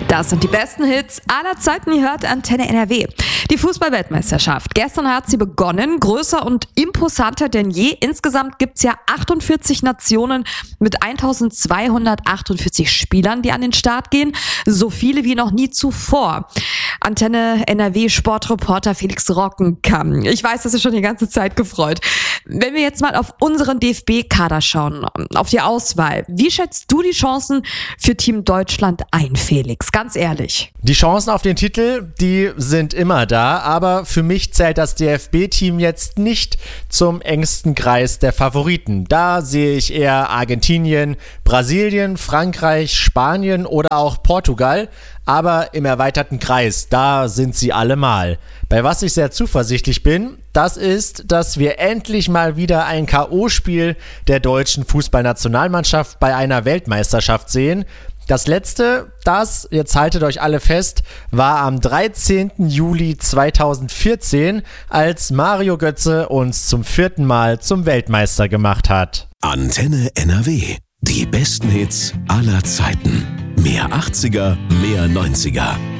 Das sind die besten Hits aller Zeiten, ihr hört Antenne NRW. Die Fußball-Weltmeisterschaft. Gestern hat sie begonnen, größer und imposanter denn je. Insgesamt gibt es ja 48 Nationen mit 1248 Spielern, die an den Start gehen. So viele wie noch nie zuvor. Antenne NRW Sportreporter Felix Rockenkamp. Ich weiß, das ist schon die ganze Zeit gefreut. Wenn wir jetzt mal auf unseren DFB-Kader schauen, auf die Auswahl, wie schätzt du die Chancen für Team Deutschland ein, Felix? Ganz ehrlich. Die Chancen auf den Titel, die sind immer da, aber für mich zählt das DFB-Team jetzt nicht zum engsten Kreis der Favoriten. Da sehe ich eher Argentinien, Brasilien, Frankreich, Spanien oder auch Portugal. Aber im erweiterten Kreis, da sind sie allemal. Bei was ich sehr zuversichtlich bin, das ist, dass wir endlich mal wieder ein K.O.-Spiel der deutschen Fußballnationalmannschaft bei einer Weltmeisterschaft sehen. Das letzte, jetzt haltet euch alle fest, war am 13. Juli 2014, als Mario Götze uns zum 4. Mal zum Weltmeister gemacht hat. Antenne NRW. Die besten Hits aller Zeiten. Mehr 80er, mehr 90er.